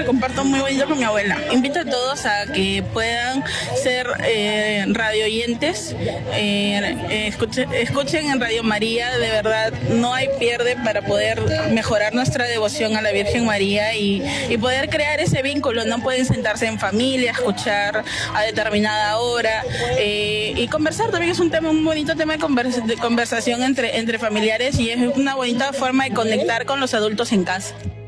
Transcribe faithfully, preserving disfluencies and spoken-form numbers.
comparto muy bonito con mi abuela. Invito a todos a que puedan ser eh, radio oyentes, eh, eh, escuchen, escuchen en Radio María, de verdad, no hay pierde para poder mejorar nuestra devoción a la Virgen María y, y poder crear ese vínculo. No pueden sentarse en familia, escuchar a determinada hora eh, y conversar. También es un tema, un bonito tema de, conversa, de conversación entre, entre familiares y es una bonita forma de conectar con los adultos en casa.